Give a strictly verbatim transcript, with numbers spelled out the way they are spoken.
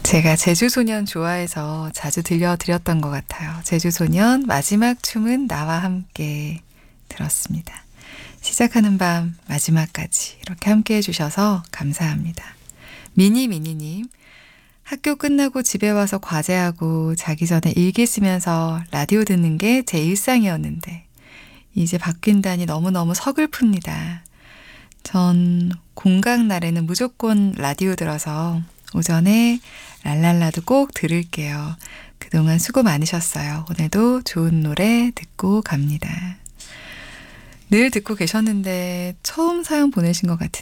제가 제주소년 좋아해서 자주 들려드렸던 것 같아요. 제주소년 마지막 춤은 나와 함께 들었습니다. 시작하는 밤 마지막까지 이렇게 함께 해주셔서 감사합니다. 미니미니님, 학교 끝나고 집에 와서 과제하고 자기 전에 일기 쓰면서 라디오 듣는 게 제 일상이었는데 이제 바뀐다니 너무너무 서글픕니다. 전 공강 날에는 무조건 라디오 들어서 오전에 랄랄라도 꼭 들을게요. 그동안 수고 많으셨어요. 오늘도 좋은 노래 듣고 갑니다. 늘 듣고 계셨는데 처음 사연 보내신 것 같은데